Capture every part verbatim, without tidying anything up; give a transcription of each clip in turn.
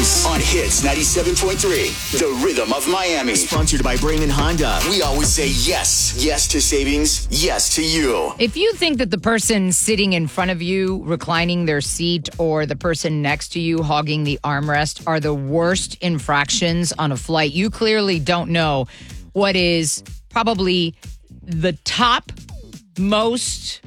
Savings on Hits ninety-seven point three, the rhythm of Miami. Sponsored by Brayman Honda. We always say yes. Yes to savings. Yes to you. If you think that the person sitting in front of you, reclining their seat, or the person next to you hogging the armrest are the worst infractions on a flight, you clearly don't know what is probably the top most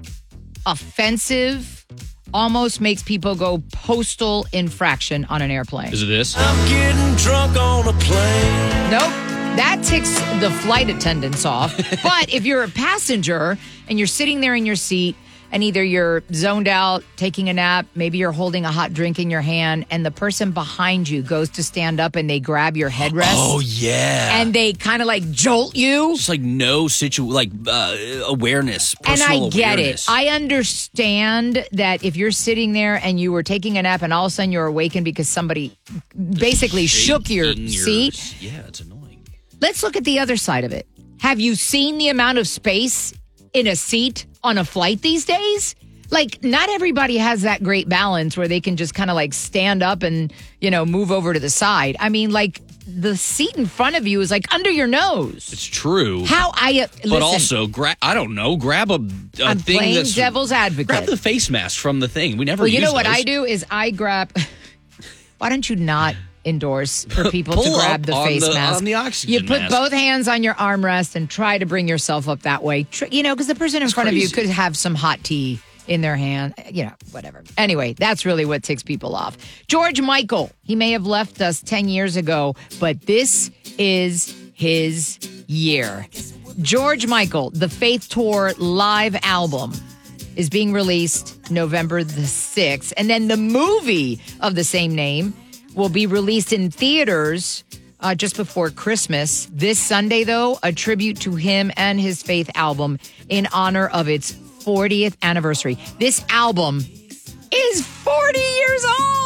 offensive, almost makes people go postal infraction on an airplane. Is it this? I'm getting drunk on a plane. Nope. That ticks the flight attendants off. But if you're a passenger and you're sitting there in your seat and either you're zoned out, taking a nap, maybe you're holding a hot drink in your hand, and the person behind you goes to stand up and they grab your headrest. Oh, yeah. And they kind of like jolt you. Just like no situ, like uh, awareness, And personal I get awareness. it. I understand that if you're sitting there and you were taking a nap and all of a sudden you're awakened because somebody basically shook your Shaking your- seat. Yeah, it's annoying. Let's look at the other side of it. Have you seen the amount of space in a seat on a flight these days? Like, not everybody has that great balance where they can just kind of like stand up and, you know, move over to the side. I mean, like, the seat in front of you is like under your nose. It's true. How I, uh, listen, But also, gra- I don't know, grab a, a I'm thing playing that's... devil's advocate. Grab the face mask from the thing. We never Well, you use know what those. I do is I grab. Why don't you not endorse for people to Pull grab up the on face the- mask? on the oxygen You put mask. both hands on your armrest and try to bring yourself up that way. Tr- You know, because the person in That's front of you crazy. could have some hot tea in their hand. You know, whatever. Anyway, that's really what ticks people off. George Michael, he may have left us ten years ago, but this is his year. George Michael, the Faith Tour live album is being released November the sixth. And then the movie of the same name will be released in theaters uh, just before Christmas. This Sunday, though, a tribute to him and his Faith album in honor of its fortieth anniversary. This album is forty years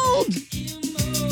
old.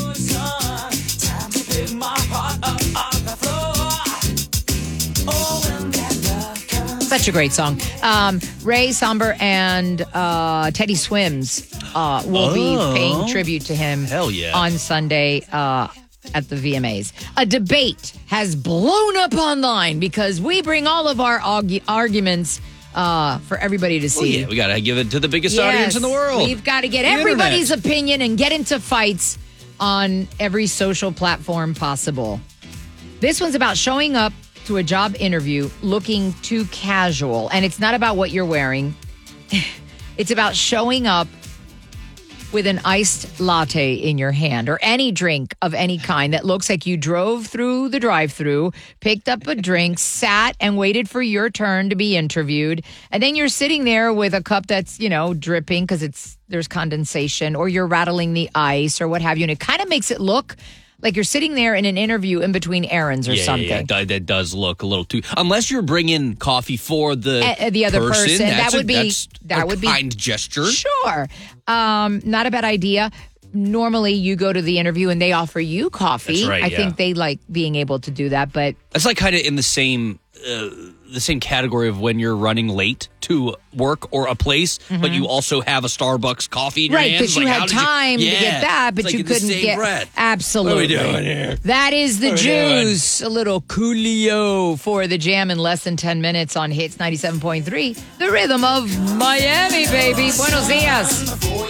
Such a great song. Um, Ray Somber and uh, Teddy Swims uh, will Oh. be paying tribute to him Hell yeah. on Sunday uh, at the V M As. A debate has blown up online because we bring all of our argu- arguments uh, for everybody to Well, see. yeah, we got to give it to the biggest audience in the world. We've got to get The everybody's internet. opinion and get into fights on every social platform possible. This one's about showing up to a job interview looking too casual. And it's not about what you're wearing. It's about showing up with an iced latte in your hand or any drink of any kind that looks like you drove through the drive-thru, picked up a drink, sat and waited for your turn to be interviewed. And then you're sitting there with a cup that's, you know, dripping because it's there's condensation, or you're rattling the ice or what have you. And it kind of makes it look like you're sitting there in an interview in between errands or yeah, something. Yeah, that, that does look a little too. Unless you're bringing coffee for the Uh, the other person, that that's a- would be- that's that a would be- kind gesture. Sure. Um, not a bad idea. Normally, you go to the interview and they offer you coffee. That's right, I yeah. think they like being able to do that, but That's like kind of in the same uh, the same category of when you're running late to work or a place, but you also have a Starbucks coffee in your right, hands. because you Like, how had did time to Yeah. get that, but It's like you in the couldn't same get breath. absolutely. What are we doing here? That is the What are we doing? juice. A little Coolio for the jam in less than ten minutes on Hits ninety-seven point three. The rhythm of Miami, baby. Buenos dias.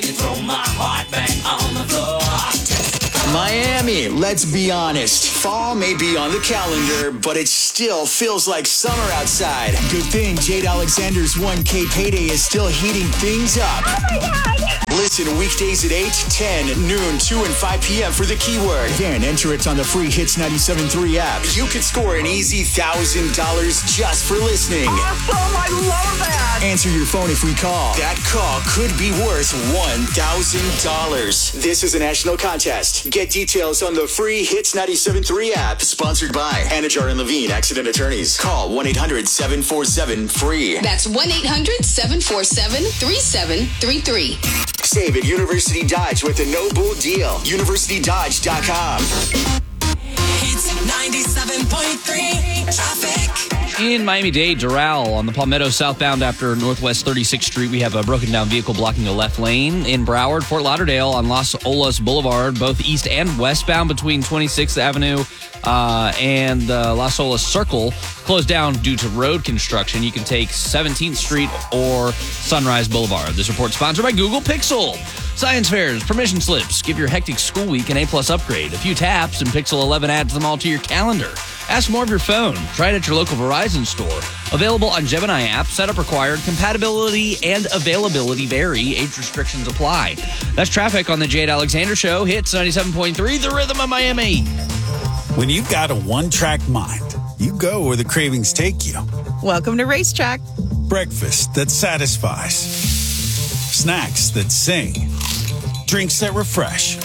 Miami, let's be honest. Fall may be on the calendar, but it still feels like summer outside. Good thing Jade Alexander's one K payday is still heating things up. Oh my God! Listen weekdays at eight, ten, noon, two, and five p.m. for the keyword. Then enter it on the free Hits ninety-seven point three app. You could score an easy one thousand dollars just for listening. Awesome! I love that! Answer your phone if we call. That call could be worth one thousand dollars. This is a national contest. Get details on the free Hits ninety-seven point three app. Sponsored by Anajar and Levine Accident Attorneys. Call one eight hundred seven four seven free. That's one eight hundred seven four seven three seven three three. Save at University Dodge with a no bull deal. university dodge dot com. It's ninety-seven point three traffic. In Miami-Dade, Doral on the Palmetto southbound after Northwest thirty-sixth Street, we have a broken down vehicle blocking the left lane. In Broward, Fort Lauderdale on Las Olas Boulevard, both east and westbound between twenty-sixth Avenue uh, and uh, Las Olas Circle, closed down due to road construction. You can take seventeenth Street or Sunrise Boulevard. This report sponsored by Google Pixel. Science fairs, permission slips, give your hectic school week an A-plus upgrade. A few taps and Pixel eleven adds them all to your calendar. Ask more of your phone. Try it at your local Verizon store. Available on Gemini app. Setup required. Compatibility and availability vary. Age restrictions apply. That's traffic on the Jade Alexander Show. Hits ninety-seven point three, The Rhythm of Miami. When you've got a one-track mind, you go where the cravings take you. Welcome to Racetrack. Breakfast that satisfies. Snacks that sing. Drinks that refresh.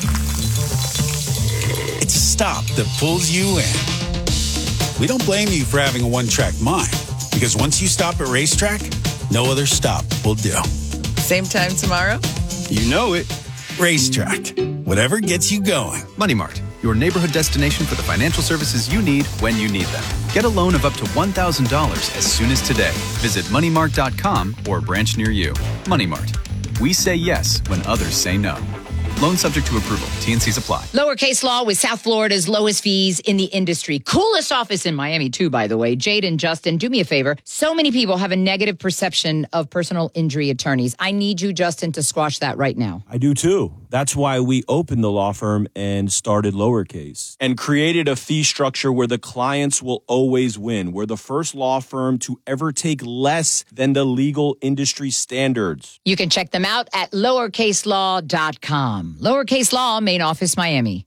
It's a stop that pulls you in. We don't blame you for having a one-track mind, because once you stop at Racetrack, no other stop will do. Same time tomorrow? You know it. Racetrack. Whatever gets you going. Money Mart, your neighborhood destination for the financial services you need when you need them. Get a loan of up to one thousand dollars as soon as today. Visit money mart dot com or a branch near you. Money Mart. We say yes when others say no. Loan subject to approval. T and Cs apply. Lowercase Law with South Florida's lowest fees in the industry. Coolest office in Miami, too, by the way. Jade and Justin, do me a favor. So many people have a negative perception of personal injury attorneys. I need you, Justin, to squash that right now. I do, too. That's why we opened the law firm and started Lowercase and created a fee structure where the clients will always win. We're the first law firm to ever take less than the legal industry standards. You can check them out at lowercase law dot com. Lowercase Law, main office, Miami.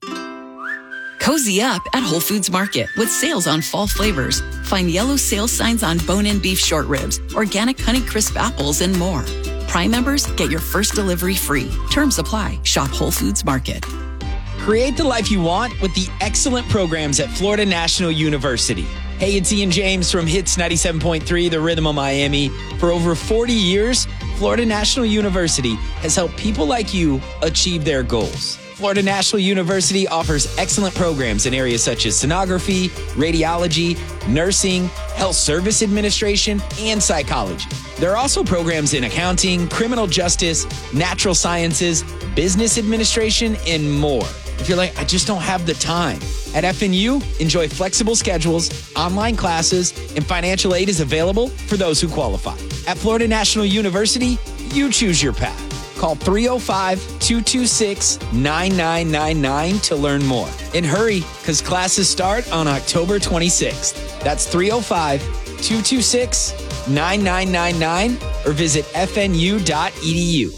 Cozy up at Whole Foods Market with sales on fall flavors. Find yellow sales signs on bone-in beef short ribs, organic Honey Crisp apples, and more. Prime members get your first delivery free. Terms apply. Shop Whole Foods Market. Create the life you want with the excellent programs at Florida National University. Hey, it's Ian James from Hits ninety-seven point three, The Rhythm of Miami. For over forty years, Florida National University has helped people like you achieve their goals. Florida National University offers excellent programs in areas such as sonography, radiology, nursing, health service administration, and psychology. There are also programs in accounting, criminal justice, natural sciences, business administration, and more. If you're like, I just don't have the time. At F N U, enjoy flexible schedules, online classes, and financial aid is available for those who qualify. At Florida National University, you choose your path. Call three oh five, two two six, nine nine nine nine to learn more. And hurry, because classes start on October twenty-sixth. That's three oh five, two two six, nine nine nine nine or visit f n u dot e d u.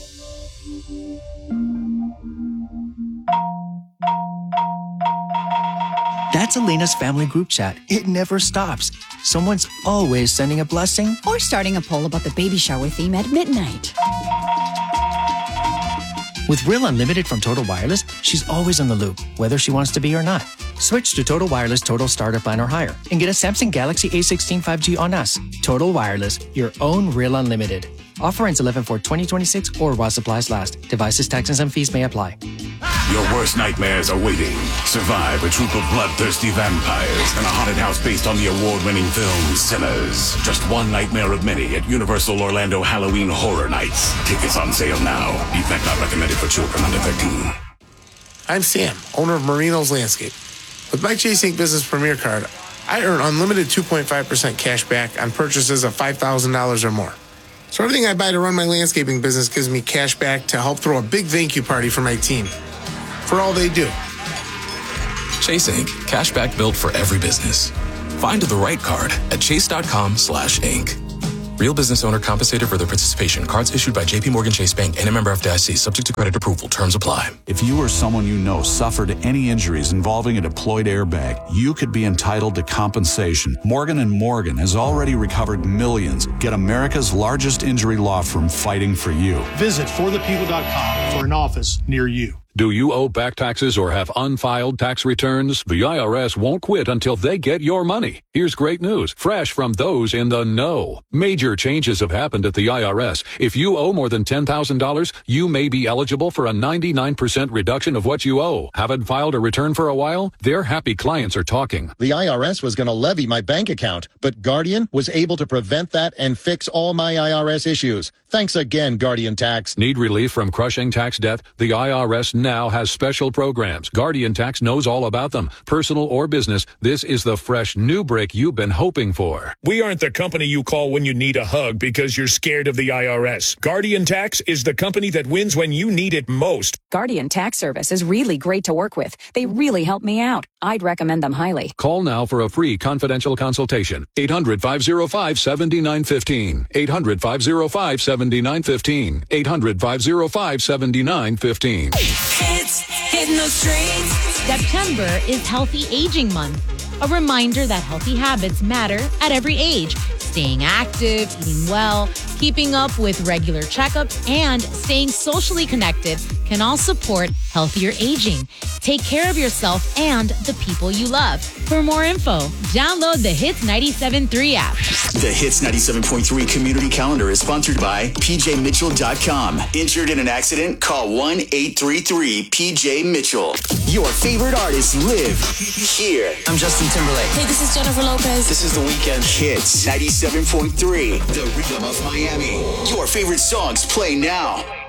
That's Elena's family group chat. It never stops. Someone's always sending a blessing or starting a poll about the baby shower theme at midnight. With Real Unlimited from Total Wireless, she's always in the loop, whether she wants to be or not. Switch to Total Wireless Total Starter Plan or higher and get a Samsung Galaxy A sixteen five G on us. Total Wireless, your own Real Unlimited. Offer ends eleven four twenty twenty-six or while supplies last. Devices, taxes, and fees may apply. Your worst nightmares are waiting. Survive a troop of bloodthirsty vampires in a haunted house based on the award-winning film Sinners. Just one nightmare of many at Universal Orlando Halloween Horror Nights. Tickets on sale now. Event not recommended for children under thirteen. I'm Sam, owner of Marino's Landscape. With my Chase Incorporated Business Premier Card, I earn unlimited two point five percent cash back on purchases of five thousand dollars or more. So everything I buy to run my landscaping business gives me cash back to help throw a big thank you party for my team. For all they do. Chase Incorporated. Cashback built for every business. Find the right card at chase.com slash Inc. Real business owner compensated for their participation. Cards issued by J P Morgan Chase Bank and a member F D I C. Subject to credit approval. Terms apply. If you or someone you know suffered any injuries involving a deployed airbag, you could be entitled to compensation. Morgan and Morgan has already recovered millions. Get America's largest injury law firm fighting for you. Visit for the people dot com for an office near you. Do you owe back taxes or have unfiled tax returns? The I R S won't quit until they get your money. Here's great news, fresh from those in the know. Major changes have happened at the I R S. If you owe more than ten thousand dollars, you may be eligible for a ninety-nine percent reduction of what you owe. Haven't filed a return for a while? Their happy clients are talking. The I R S was going to levy my bank account, but Guardian was able to prevent that and fix all my I R S issues. Thanks again, Guardian Tax. Need relief from crushing tax debt? The I R S now has special programs. Guardian Tax knows all about them. Personal or business, this is the fresh new break you've been hoping for. We aren't the company you call when you need a hug because you're scared of the I R S. Guardian Tax is the company that wins when you need it most. Guardian Tax Service is really great to work with. They really help me out. I'd recommend them highly. Call now for a free confidential consultation. eight hundred, five oh five, seven nine one five. eight hundred, five oh five, seven nine one five. eight hundred, five oh five, seven nine one five. Hits hitting the streets. September is Healthy Aging Month, a reminder that healthy habits matter at every age. Staying active, eating well, keeping up with regular checkups, and staying socially connected can all support healthier aging. Take care of yourself and the people you love. For more info, download the Hits ninety-seven point three app. The Hits ninety-seven point three Community Calendar is sponsored by P J Mitchell dot com. Injured in an accident? Call one eight three three P J Mitchell. Your favorite artists live here. I'm Justin Timberlake. Hey, this is Jennifer Lopez. This is The Weeknd. Hits ninety-seven point three, The Rhythm of Miami. Your favorite songs play now.